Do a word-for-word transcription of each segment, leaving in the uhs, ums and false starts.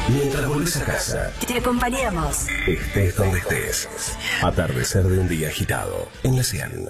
Mientras volvés a casa, te acompañamos. Estés donde estés. Atardecer de un día agitado en la cien.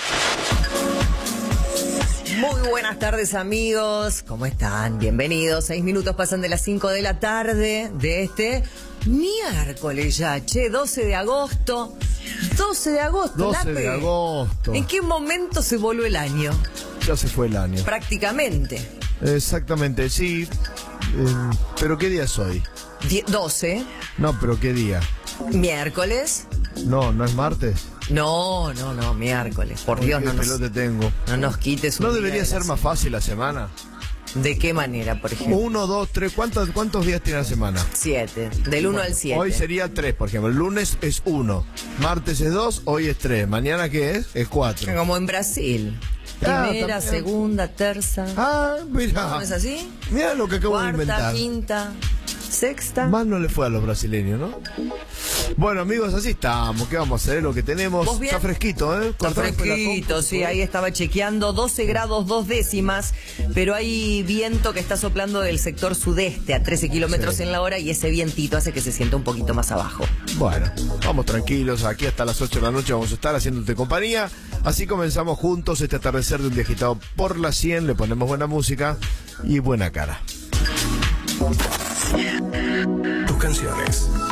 Muy buenas tardes, amigos. ¿Cómo están? Bienvenidos. Seis minutos pasan de las cinco de la tarde de este miércoles ya, che, doce de agosto. doce de agosto, doce Lape. de agosto. ¿En qué momento se volvió el año? Ya se fue el año. Prácticamente. Exactamente, sí. Eh, ¿Pero qué día es hoy? Die- doce. No, pero ¿qué día? Miércoles. No, ¿no es martes? No, no, no, miércoles. Por Dios, ¿Qué no nos, pelote tengo? no nos quites un ¿No día debería de ser la más semana. fácil la semana? ¿De qué manera, por ejemplo? Uno, dos, tres. ¿Cuántos, cuántos días tiene la semana? Siete. Del uno al siete. Hoy sería tres, por ejemplo. El lunes es uno. Martes es dos, hoy es tres. ¿Mañana qué es? Es cuatro. Como en Brasil. Ah, Primera, también. segunda, terza. Ah, mira. ¿No es así? Mira lo que acabo Cuarta, de inventar. quinta, sexta. Más no le fue a los brasileños, ¿no? Bueno, amigos, así estamos. ¿Qué vamos a hacer? Lo que tenemos. ¿Vos bien? Está fresquito, ¿eh? Está Cortame la fresquito, compu, sí, por ahí favor. estaba chequeando, doce grados dos décimas, pero hay viento que está soplando del sector sudeste a trece kilómetros Sí. en la hora y ese vientito hace que se sienta un poquito más abajo. Bueno, vamos tranquilos. Aquí hasta las ocho de la noche vamos a estar haciéndote compañía. Así comenzamos juntos este atardecer de un día agitado por la cien. Le ponemos buena música y buena cara. tus canciones,